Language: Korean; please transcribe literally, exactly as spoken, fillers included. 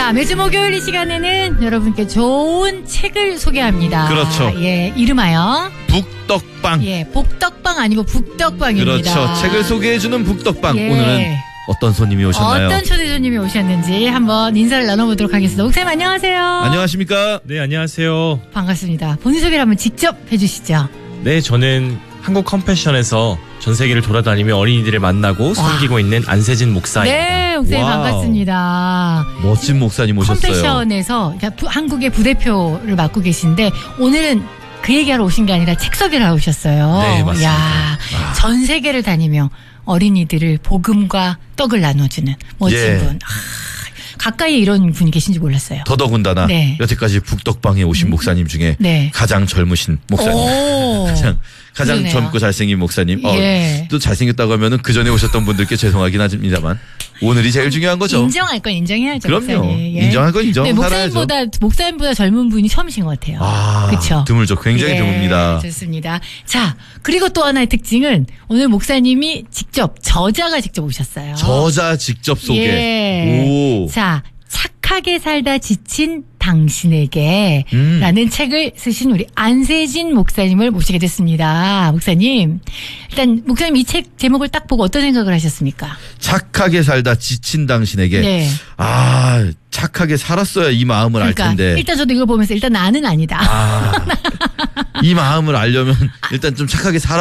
자, 매주 목요일 이 시간에는 여러분께 좋은 책을 소개합니다. 그렇죠. 예, 이름하여 북덕방. 예, 복덕방 아니고 북덕방입니다. 그렇죠. 책을 소개해주는 북덕방. 예. 오늘은 어떤 손님이 오셨나요? 어떤 초대 손님이 오셨는지 한번 인사를 나눠보도록 하겠습니다. 목사님 안녕하세요. 안녕하십니까? 네, 안녕하세요. 반갑습니다. 본인 소개를 한번 직접 해주시죠. 네, 저는 한국 컴패션에서 전 세계를 돌아다니며 어린이들을 만나고 섬기고 있는 안세진 목사입니다. 네, 목사님 와우. 반갑습니다. 멋진 목사님 오셨어요. 컴패션에서 그러니까 부- 한국의 부대표를 맡고 계신데 오늘은 그 얘기하러 오신 게 아니라 책 소개를 하러 오셨어요. 네, 맞습니다. 야, 전 세계를 다니며 어린이들을 복음과 떡을 나눠주는 멋진 예. 분. 아, 가까이에 이런 분이 계신지 몰랐어요. 더더군다나 네. 여태까지 북덕방에 오신 목사님 중에 네. 가장 젊으신 목사님. 오. 가장 가장 그러네요. 젊고 잘생긴 목사님. 어, 예. 또 잘생겼다고 하면은 그 전에 오셨던 분들께 죄송하긴 합니다만 오늘이 제일 중요한 거죠. 인정할 건 인정해야죠. 그럼요. 목사님. 예. 인정할 건 네, 인정하야죠. 목사님보다 목사님보다 젊은 분이 처음이신 것 같아요. 아, 그렇죠. 드물죠. 굉장히 예, 드뭅니다. 좋습니다. 자, 그리고 또 하나의 특징은 오늘 목사님이 직접 저자가 직접 오셨어요. 저자 직접 소개. 예. 오. 자, 착하게 살다 지친 당신에게 음. 라는 책을 쓰신 우리 안세진 목사님을 모시게 됐습니다. 목사님, 일단 목사님 이 책 제목을 딱 보고 어떤 생각을 하셨습니까? 착하게 살다 지친 당신에게 네. 아 착하게 살았어야 이 마음을 그러니까 알 텐데 일단 저도 이걸 보면서 일단 나는 아니다. 아, 이 마음을 알려면 일단 좀 착하게 살아